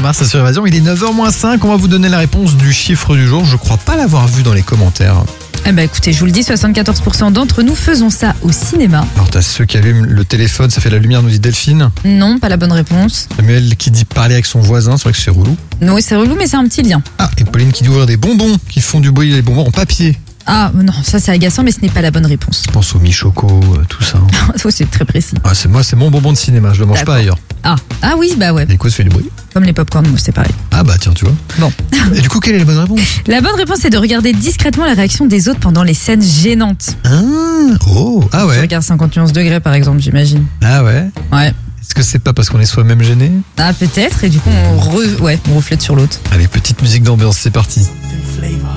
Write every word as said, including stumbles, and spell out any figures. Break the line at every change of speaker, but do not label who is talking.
Mars sur Évasion. Il est neuf heures moins cinq. On va vous donner la réponse du chiffre du jour. Je crois pas l'avoir vu dans les commentaires.
Eh ben écoutez, je vous le dis, soixante-quatorze pour cent d'entre nous faisons ça au cinéma.
Alors t'as ceux qui allument le téléphone, ça fait la lumière, nous dit Delphine.
Non, pas la bonne réponse.
Samuel qui dit parler avec son voisin, c'est vrai que c'est relou.
Non, c'est relou, mais c'est un petit lien.
Ah, et Pauline qui dit ouvrir des bonbons, qui font du bruit, les bonbons en papier.
Ah non, ça c'est agaçant, mais ce n'est pas la bonne réponse.
Je pense au Michoco, euh, tout ça.
Oh, c'est très précis.
Ah, c'est moi, c'est mon bonbon de cinéma, je le mange
D'accord.
pas ailleurs.
Ah, ah oui, bah ouais.
Et quoi, ça fait du bruit?
Comme les popcorn, moi c'est pareil.
Ah bah tiens, tu vois.
Bon.
Et du coup, quelle est la bonne réponse?
La bonne réponse c'est de regarder discrètement la réaction des autres pendant les scènes gênantes.
Ah, oh, ah
Tu
ouais.
regardes cinquante et onze degrés par exemple, j'imagine.
Ah ouais.
Ouais.
Est-ce que c'est pas parce qu'on est soi-même gêné?
Ah peut-être, et du coup on, re... ouais, on reflète sur l'autre.
Allez, petite musique d'ambiance, c'est parti.
Flavor.